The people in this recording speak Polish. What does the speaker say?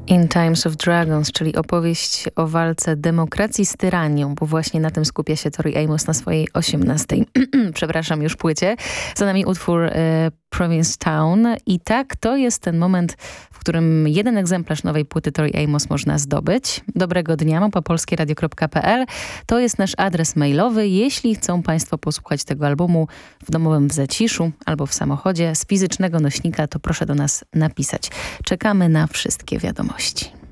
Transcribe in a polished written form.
In Times of Dragons, czyli opowieść o walce demokracji z tyranią, bo właśnie na tym skupia się Tori Amos na swojej 18. przepraszam, już płycie. Za nami utwór Provincetown i tak, to jest ten moment, w którym jeden egzemplarz nowej płyty Tori Amos można zdobyć. Dobrego dnia, małpa-polskieradio.pl. To jest nasz adres mailowy. Jeśli chcą Państwo posłuchać tego albumu w domowym zaciszu albo w samochodzie z fizycznego nośnika, to proszę do nas napisać. Czekamy na wszystkie wiadomości.